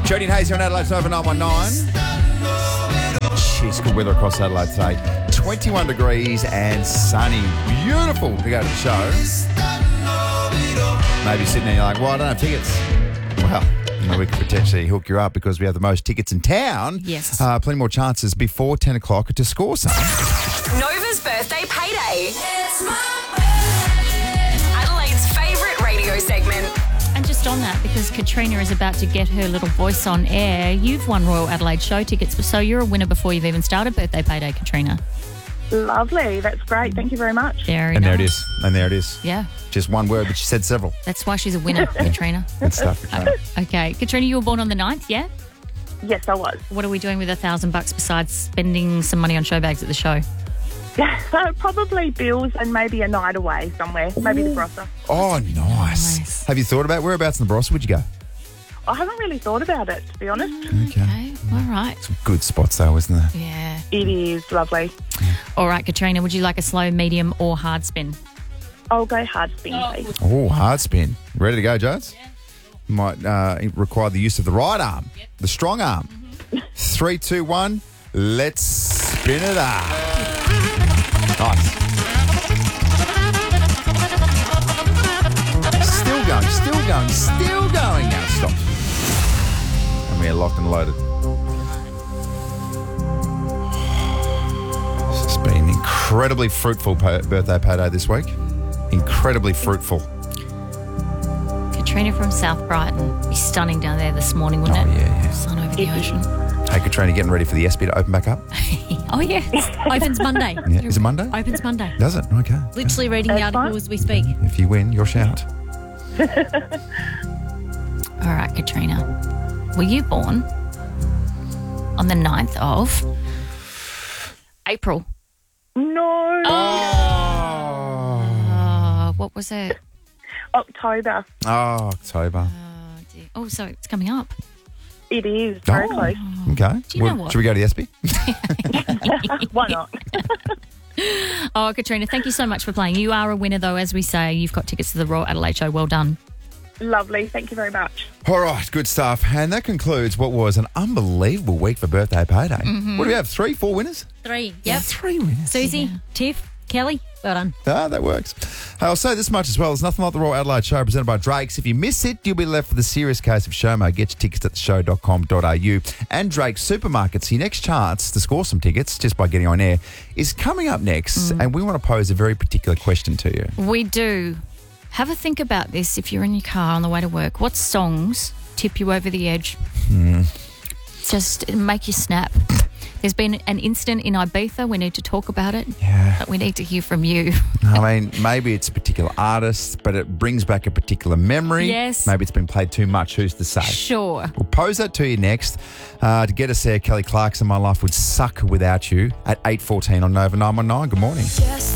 Jody and Hayes here on Adelaide's Nova 919. Jeez, good weather across Adelaide today. 21 degrees and sunny. Beautiful to go to the show. Maybe sitting there, you're like, well, I don't have tickets. Well, we could potentially hook you up because we have the most tickets in town. Yes. Plenty more chances before 10 o'clock to score some. Nova's birthday payday. It's my birthday. Adelaide's favourite radio segment. And just on that, because Katrina is about to get her little voice on air, you've won Royal Adelaide show tickets, so you're a winner before you've even started birthday payday, Katrina. Lovely. That's great. Thank you very much. Very And nice. there it is. And there it is. Yeah. Just one word, but she said several. That's why she's a winner, Katrina. Good stuff, Katrina. Okay. Katrina, you were born on the 9th, yeah? Yes, I was. What are we doing with $1,000 besides spending some money on show bags at the show? Probably bills and maybe a night away somewhere. Maybe the Barossa. Oh, nice. Have you thought about whereabouts in the Barossa would you go? I haven't really thought about it, to be honest. Okay. All right. Some good spots though, isn't there? Yeah. It is lovely. All right, Katrina, would you like a slow, medium or hard spin? I'll go hard spin, please. Oh, hard spin. Ready to go, Jones? Might require the use of the right arm, the strong arm. 3, 2, 1. Let's spin it up. Nice. Still going, still going, still going. Now stop. And we are locked and loaded. This has been incredibly fruitful birthday payday this week. Incredibly fruitful. Katrina from South Brighton. It'd be stunning down there this morning, wouldn't it? Yeah. Sun over the ocean. Hey, Katrina, getting ready for the SB to open back up? Oh, yeah. Opens Monday. Yeah. Is it Monday? Opens Monday. Does it? Okay. Literally reading the article as we speak. If you win, your shout. All right, Katrina. Were you born on the 9th of April? No. What was it? October. Oh, October. Oh, dear. Oh, so it's coming up. It is. Very close. Okay. Do you know what? Should we go to the SB? Why not? Oh, Katrina, thank you so much for playing. You are a winner, though, as we say. You've got tickets to the Royal Adelaide show. Well done. Lovely. Thank you very much. All right, good stuff. And that concludes what was an unbelievable week for birthday payday. What do we have? 3, 4 winners? 3. Yeah, 3 winners. Susie, Tiff, Kelly, well done. Ah, that works. I'll say this much as well. There's nothing like the Royal Adelaide show presented by Drake's. If you miss it, you'll be left with a serious case of showmo. Get your tickets at theshow.com.au and Drake's Supermarkets. Your next chance to score some tickets just by getting on air is coming up next. And we want to pose a very particular question to you. We do. Have a think about this if you're in your car on the way to work. What songs tip you over the edge? Just make you snap. There's been an incident in Ibiza. We need to talk about it. Yeah. But we need to hear from you. I mean, maybe it's a particular artist, but it brings back a particular memory. Yes. Maybe it's been played too much. Who's to say? Sure. We'll pose that to you next. To get us there, Kelly Clarkson, My Life Would Suck Without You at 8:14 on Nova 919. Good morning.